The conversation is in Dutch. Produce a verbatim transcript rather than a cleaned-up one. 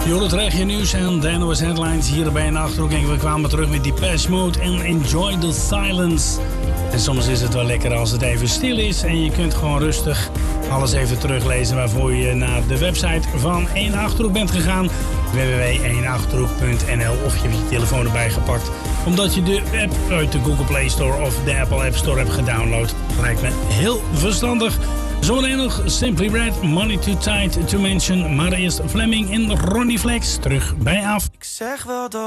Het regio nieuws en de N O S Headlines hier bij een Achterhoek. En we kwamen terug met Depeche Mode en Enjoy the Silence. En soms is het wel lekker als het even stil is en je kunt gewoon rustig alles even teruglezen waarvoor je naar de website van één Achterhoek bent gegaan. w w w punt één achterhoek punt n l of je hebt je telefoon erbij gepakt omdat je de app uit de Google Play Store of de Apple App Store hebt gedownload. Lijkt me heel verstandig. Zometeen nog Simply Red, Money Too Tight to Mention. Maar eerst Fleming en Ronnie Flex terug bij af. Ik zeg wel dat